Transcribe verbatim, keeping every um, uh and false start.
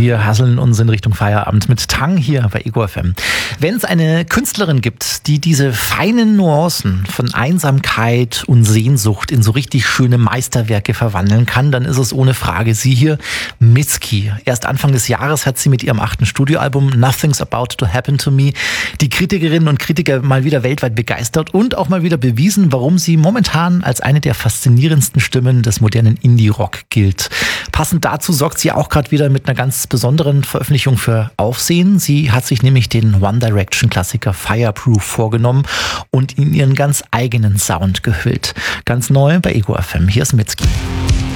Wir hasseln uns in Richtung Feierabend mit Tang hier bei Ego F M. Wenn es eine Künstlerin gibt, die diese feinen Nuancen von Einsamkeit und Sehnsucht in so richtig schöne Meisterwerke verwandeln kann, dann ist es ohne Frage sie hier, Mitski. Erst Anfang des Jahres hat sie mit ihrem achten Studioalbum Nothing's About to Happen to Me die Kritikerinnen und Kritiker mal wieder weltweit begeistert und auch mal wieder bewiesen, warum sie momentan als eine der faszinierendsten Stimmen des modernen Indie-Rock gilt. Passend dazu sorgt sie auch gerade wieder mit einer ganz besonderen Veröffentlichung für Aufsehen. Sie hat sich nämlich den One Direction Klassiker Fireproof vorgenommen und in ihren ganz eigenen Sound gehüllt. Ganz neu bei Ego F M. Hier ist Mitski.